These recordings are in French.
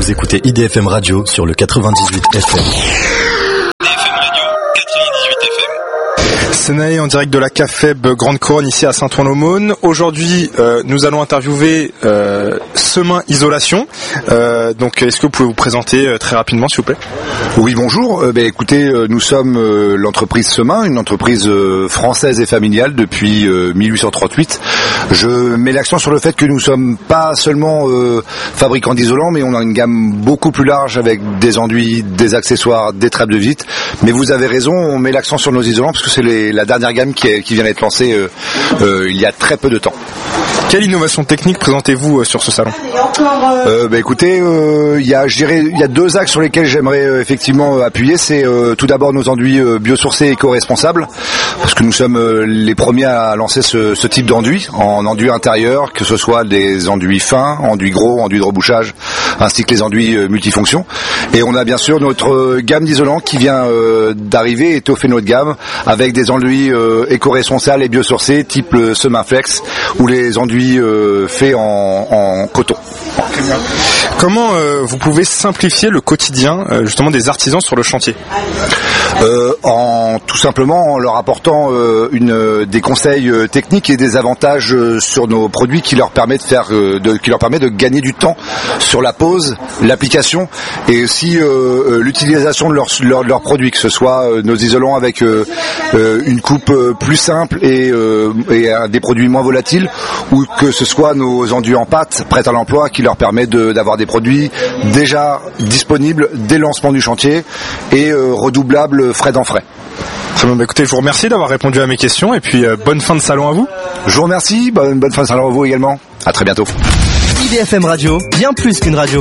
Vous écoutez IDFM Radio sur le 98 FM. Senaï en direct de la CAFEB Grande Couronne ici à Saint-Ouen-l'Aumône. Aujourd'hui, nous allons interviewer Semain Isolation. Donc, est-ce que vous pouvez vous présenter très rapidement, s'il vous plaît ? Oui, bonjour. Écoutez, nous sommes l'entreprise Semain, une entreprise française et familiale depuis 1838. Je mets l'accent sur le fait que nous sommes pas seulement fabricants d'isolants, mais on a une gamme beaucoup plus large avec des enduits, des accessoires, des trappes de visite. Mais vous avez raison, on met l'accent sur nos isolants parce que c'est la dernière gamme qui vient d'être lancée il y a très peu de temps. Quelle innovation technique présentez-vous sur ce salon ? Écoutez, il y a deux axes sur lesquels j'aimerais effectivement appuyer. C'est tout d'abord nos enduits biosourcés et éco-responsables, parce que nous sommes les premiers à lancer ce type d'enduit en enduit intérieur, que ce soit des enduits fins, enduits gros, enduits de rebouchage, ainsi que les enduits multifonctions. Et on a bien sûr notre gamme d'isolants qui vient d'arriver, étoffer notre gamme avec des enduits éco-responsables et biosourcés type Semain Flex ou les enduits faits en coton. Comment vous pouvez simplifier le quotidien justement des artisans sur le chantier ? Tout simplement en leur apportant des conseils techniques et des avantages sur nos produits qui leur permet de gagner du temps sur la pose, l'application et aussi l'utilisation de leurs produits, que ce soit nos isolants avec une coupe plus simple et des produits moins volatiles, ou que ce soit nos enduits en pâte prêts à l'emploi qui leur permet d'avoir des produits déjà disponibles dès le lancement du chantier et redoublables frais dans frais. Écoutez, je vous remercie d'avoir répondu à mes questions et puis bonne fin de salon à vous. Je vous remercie, bonne fin de salon à vous également. À très bientôt. IDFM Radio, bien plus qu'une radio.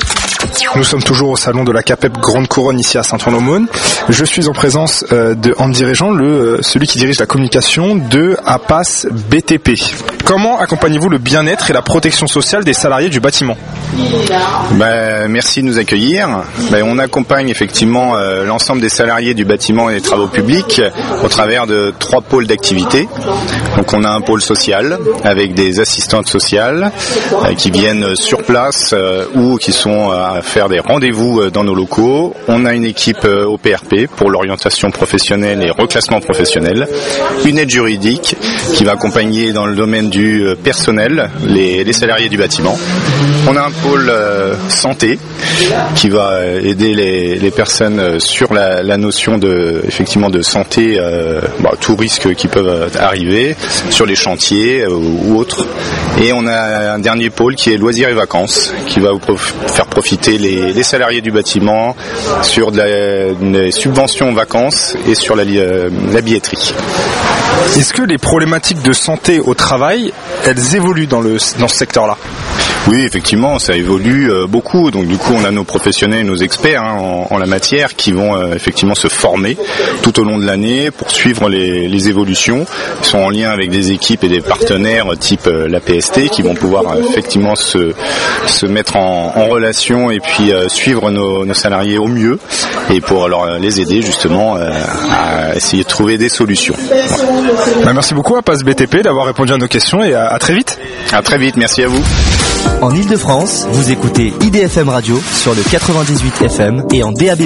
Nous sommes toujours au salon de la CAPEB Grande Couronne ici à Saint-Ouen-l'Aumône. Je suis en présence de Andy Régent, celui qui dirige la communication de APAS BTP. Comment accompagnez-vous le bien-être et la protection sociale des salariés du bâtiment ? Merci de nous accueillir. On accompagne effectivement l'ensemble des salariés du bâtiment et des travaux publics au travers de 3 pôles d'activité. Donc on a un pôle social avec des assistantes sociales qui viennent sur place ou qui sont à faire des rendez-vous dans nos locaux. On a une équipe au PRP pour l'orientation professionnelle et reclassement professionnel. Une aide juridique qui va accompagner dans le domaine du personnel les salariés du bâtiment. On a un pôle santé qui va aider les personnes sur la notion de santé, tout risque qui peuvent arriver sur les chantiers ou autres. Et on a un dernier pôle qui est loisirs et vacances qui va vous faire profiter les salariés du bâtiment sur des subventions vacances et sur la billetterie. Est-ce que les problématiques de santé au travail, elles évoluent dans ce secteur-là ? Oui, effectivement, ça évolue beaucoup. Donc du coup, on a nos professionnels, nos experts en la matière qui vont effectivement se former tout au long de l'année pour suivre les évolutions. Ils sont en lien avec des équipes et des partenaires type la PST qui vont pouvoir effectivement se mettre en relation et puis suivre nos salariés au mieux et pour les aider justement à essayer de trouver des solutions. Voilà. Merci beaucoup à APAS BTP d'avoir répondu à nos questions et à très vite. À très vite, merci à vous. En Ile-de-France, vous écoutez IDFM Radio sur le 98 FM et en DAB+.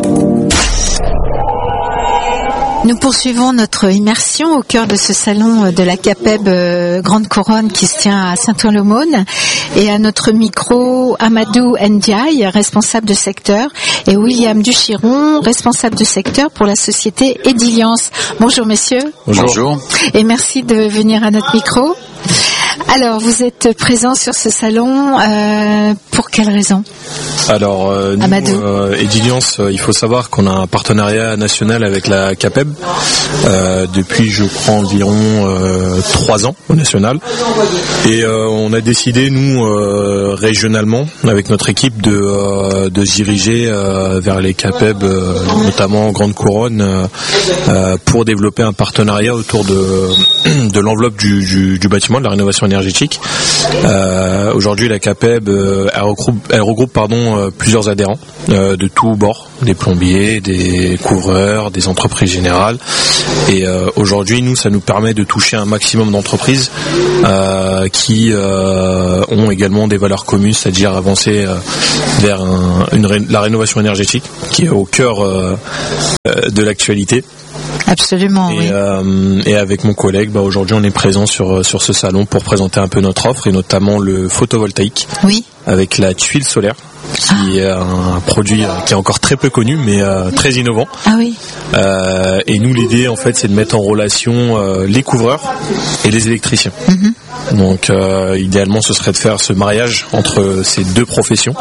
Nous poursuivons notre immersion au cœur de ce salon de la CAPEB Grande Couronne qui se tient à Saint-Ouen-l'Aumône, et à notre micro Amadou Ndiaye, responsable de secteur, et William Duchiron, responsable de secteur pour la société Ediliance. Bonjour messieurs. Bonjour. Et merci de venir à notre micro. Alors, vous êtes présents sur ce salon, pour quelle raison ? Alors, nous, Ediliance, il faut savoir qu'on a un partenariat national avec la CAPEB depuis, je crois, environ 3 ans au national. Et on a décidé, nous, régionalement, avec notre équipe, de se diriger vers les CAPEB, notamment en Grande Couronne, pour développer un partenariat autour de l'enveloppe du bâtiment, de la rénovation énergétique. Aujourd'hui, la CAPEB elle regroupe plusieurs adhérents de tous bords, des plombiers, des couvreurs, des entreprises générales. Et aujourd'hui, nous, ça nous permet de toucher un maximum d'entreprises qui ont également des valeurs communes, c'est-à-dire avancer vers la rénovation énergétique, qui est au cœur de l'actualité. Absolument. Et avec mon collègue, aujourd'hui, on est présent sur ce salon pour présenter un peu notre offre, et notamment le photovoltaïque. Oui. Avec la tuile solaire, qui est un produit qui est encore très peu connu, mais très innovant. Ah oui. Et nous, l'idée, en fait, c'est de mettre en relation les couvreurs et les électriciens. Donc, idéalement, ce serait de faire ce mariage entre ces deux professions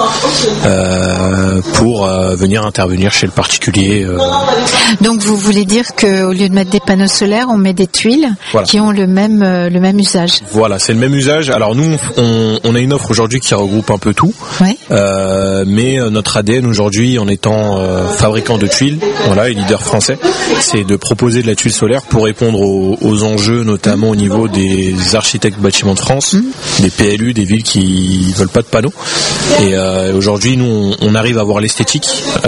pour venir intervenir chez le particulier. Donc, vous voulez dire qu'au lieu de mettre des panneaux solaires, on met des tuiles qui ont le même usage. Voilà, c'est le même usage. Alors nous, on a une offre aujourd'hui qui regroupe un peu tout. Ouais. Mais notre ADN aujourd'hui, en étant fabricant de tuiles, et leader français, c'est de proposer de la tuile solaire pour répondre aux enjeux, notamment au niveau des architectes bâtiments de France, des PLU, des villes qui veulent pas de panneaux. Et aujourd'hui, nous, on arrive à avoir l'esthétique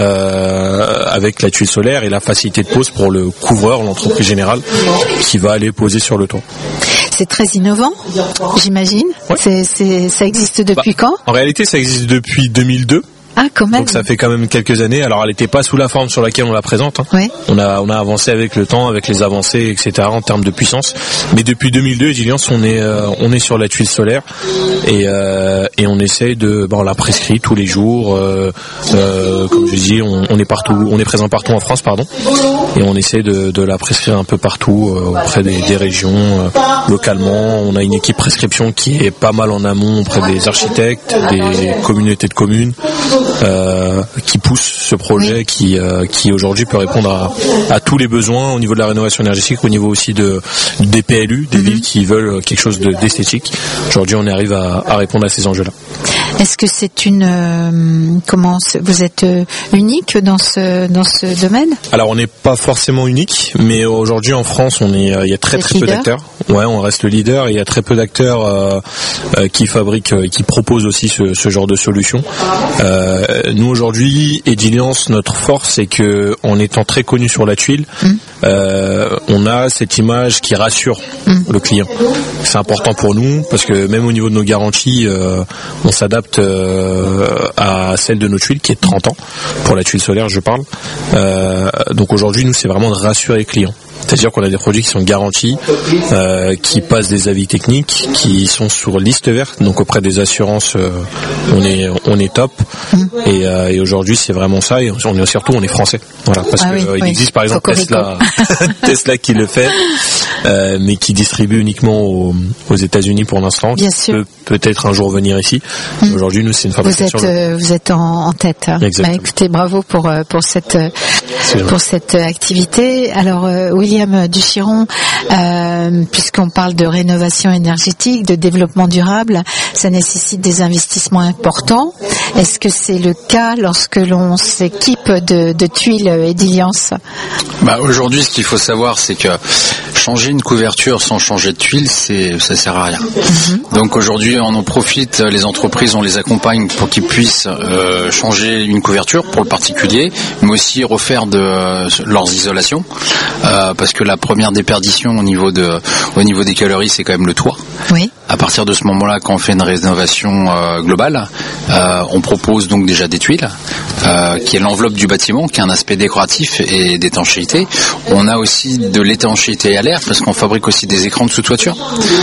avec la tuile solaire et la facilité de pose pour le couvreur, l'entreprise générale, qui va aller poser sur le toit. C'est très innovant, j'imagine. Ouais. Ça existe depuis quand ? En réalité, ça existe depuis 2002. Ah, quand même. Donc ça fait quand même quelques années. Alors elle n'était pas sous la forme sur laquelle on la présente. Oui. On a avancé avec le temps, avec les avancées, etc. en termes de puissance. Mais depuis 2002, Giliance, on est sur la tuile solaire et on essaye on la prescrit tous les jours. Comme je dis, on est partout, on est présent partout en France, et on essaie de la prescrire un peu partout auprès des régions, localement. On a une équipe prescription qui est pas mal en amont auprès des architectes, des communautés de communes. Qui pousse ce projet qui aujourd'hui peut répondre à tous les besoins au niveau de la rénovation énergétique, au niveau aussi des PLU, des villes qui veulent quelque chose d'esthétique. Aujourd'hui, on arrive à répondre à ces enjeux-là. Est-ce que c'est vous êtes unique dans ce domaine ? Alors, on n'est pas forcément unique, mais aujourd'hui en France, il y a très peu d'acteurs. Ouais, on reste le leader et il y a très peu d'acteurs qui fabriquent et qui proposent aussi ce genre de solution. Nous aujourd'hui, Ediliance, notre force, c'est que en étant très connu sur la tuile, on a cette image qui rassure le client. C'est important pour nous parce que même au niveau de nos garanties, on s'adapte à celle de nos tuiles qui est de 30 ans. Pour la tuile solaire, je parle. Donc aujourd'hui, nous, c'est vraiment de rassurer les clients. C'est-à-dire qu'on a des produits qui sont garantis, qui passent des avis techniques, qui sont sur liste verte, donc auprès des assurances, on est top. Et aujourd'hui, c'est vraiment ça. Et on est français. Voilà, parce qu'il existe par exemple Tesla qui le fait, mais qui distribue uniquement aux États-Unis pour l'instant. Bien qui sûr. peut peut-être un jour venir ici. Aujourd'hui, nous, c'est une fabrication. Vous êtes en tête. Exactement. Écoutez, bravo pour cette activité. Alors, William Duchiron, puisqu'on parle de rénovation énergétique, de développement durable, ça nécessite des investissements importants. Est-ce que c'est le cas lorsque l'on s'équipe de tuiles Ediliance ? Aujourd'hui, ce qu'il faut savoir, c'est que changer une couverture sans changer de tuile, ça sert à rien. Donc aujourd'hui, on en profite, les entreprises, on les accompagne pour qu'ils puissent changer une couverture pour le particulier, mais aussi refaire leurs isolations, parce que la première déperdition au niveau des calories, c'est quand même le toit. Oui. À partir de ce moment-là, quand on fait une rénovation globale, on propose donc déjà des tuiles, qui est l'enveloppe du bâtiment, qui a un aspect décoratif et d'étanchéité. On a aussi de l'étanchéité à l'air, parce qu'on fabrique aussi des écrans de sous-toiture.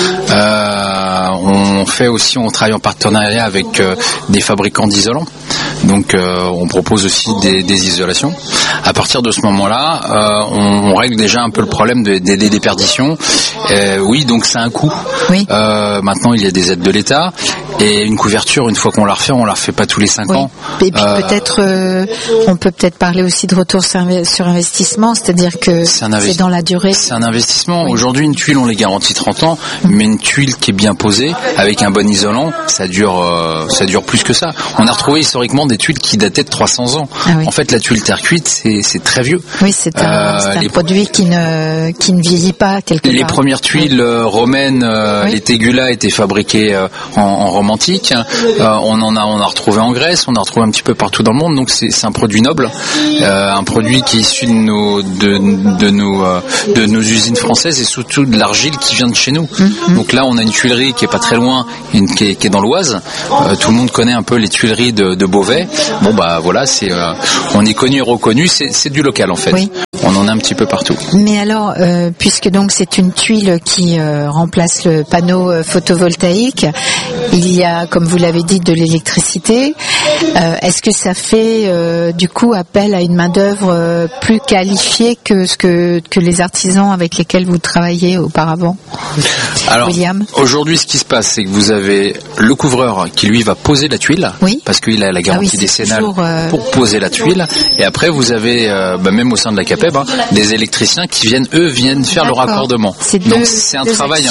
On travaille en partenariat avec des fabricants d'isolants. Donc on propose aussi des isolations. À partir de ce moment-là, on règle déjà un peu le problème des déperditions. Oui, donc c'est un coût. Oui. Maintenant, il y a des aides de l'État. Et une couverture, une fois qu'on la refait, on la refait pas tous les 5 ans. Et puis peut-être on peut peut-être parler aussi de retour sur investissement, c'est-à-dire que c'est dans la durée. C'est un investissement. Oui. Aujourd'hui, une tuile, on les garantit 30 ans, mais une tuile qui est bien posée, avec un bon isolant, ça dure plus que ça. On a retrouvé historiquement des tuiles qui dataient de 300 ans. Ah oui. En fait, la tuile terre cuite, c'est très vieux. Oui, c'est un produit qui ne vieillit pas quelque part. Les premières tuiles romaines, les tegula étaient fabriquées en Rome antique. On a retrouvé en Grèce, on a retrouvé un petit peu partout dans le monde. Donc c'est un produit noble, un produit qui est issu de nos usines françaises et surtout de l'argile qui vient de chez nous. Donc là, on a une tuilerie qui est pas très loin, qui est dans l'Oise. Tout le monde connaît un peu les tuileries de Beauvais. Bon bah voilà, on est connu et reconnu. C'est du local en fait. Oui. On en a un petit peu partout. Mais alors, puisque donc c'est une tuile qui remplace le panneau photovoltaïque, il y a, comme vous l'avez dit, de l'électricité. Est-ce que ça fait du coup appel à une main-d'œuvre plus qualifiée que les artisans avec lesquels vous travaillez auparavant? Alors, William, aujourd'hui, ce qui se passe, c'est que vous avez le couvreur qui lui va poser la tuile, parce qu'il a la garantie décennale pour poser la tuile. Et après, vous avez, même au sein de la CAPEB, des électriciens qui viennent faire le raccordement. Donc c'est un travail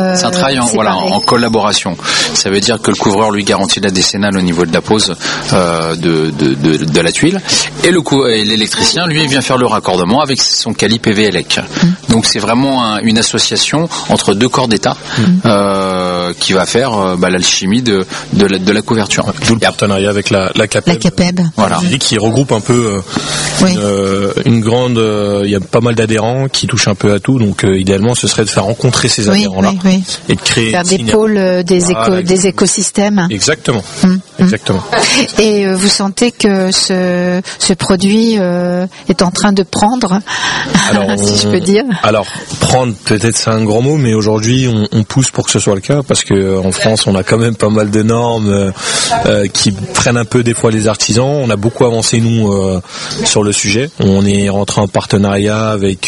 en collaboration. Ça veut dire que le couvreur lui garantit la décennale au niveau de la pose de la tuile, et l'électricien lui vient faire le raccordement avec son cali PV-ELEC. Donc c'est vraiment une association entre deux corps d'État qui va faire l'alchimie de la couverture. D'où le partenariat avec la CAPEB. La CAPEB. Voilà. Qui regroupe un peu une grande. Il y a pas mal d'adhérents qui touchent un peu à tout, donc idéalement ce serait de faire rencontrer ces adhérents-là et de créer des pôles, des écosystèmes. Exactement. Exactement. Et vous sentez que ce produit est en train de prendre, si je peux dire. Alors prendre, peut-être c'est un grand mot, mais aujourd'hui on pousse pour que ce soit le cas, parce que en France on a quand même pas mal de normes qui prennent un peu des fois les artisans. On a beaucoup avancé nous sur le sujet. On est rentré en partenariat avec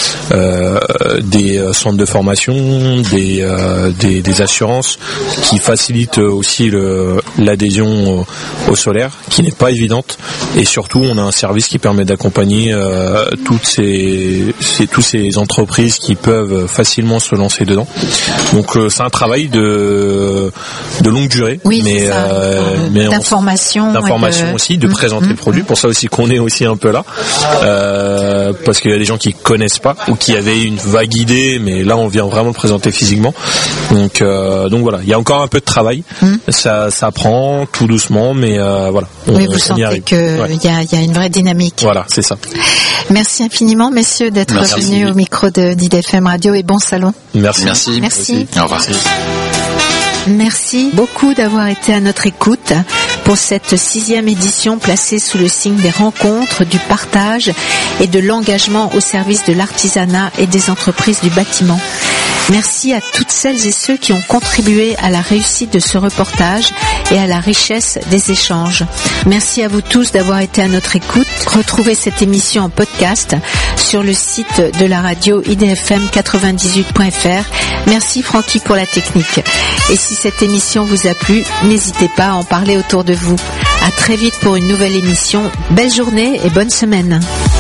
des centres de formation, des assurances qui facilitent aussi l'adhésion au solaire, qui n'est pas évidente, et surtout on a un service qui permet d'accompagner toutes ces entreprises qui peuvent facilement se lancer dedans. Donc c'est un travail de longue durée, mais d'information aussi, de présenter le produit. Pour ça aussi qu'on est aussi un peu là, parce qu'il y a des gens qui connaissent pas ou qui avaient une vague idée, mais là on vient vraiment le présenter physiquement. Donc voilà, il y a encore un peu de travail. Ça prend tout doucement, mais voilà. Vous sentez qu'il y a une vraie dynamique. Voilà, c'est ça. Merci infiniment, messieurs, d'être venus au micro d'IDFM Radio, et bon salon. Merci. Merci. Au revoir. Merci beaucoup d'avoir été à notre écoute pour cette 6e édition placée sous le signe des rencontres, du partage et de l'engagement au service de l'artisanat et des entreprises du bâtiment. Merci à toutes celles et ceux qui ont contribué à la réussite de ce reportage et à la richesse des échanges. Merci à vous tous d'avoir été à notre écoute. Retrouvez cette émission en podcast sur le site de la radio idfm98.fr. Merci Francky pour la technique. Et si cette émission vous a plu, n'hésitez pas à en parler autour de vous. À très vite pour une nouvelle émission. Belle journée et bonne semaine.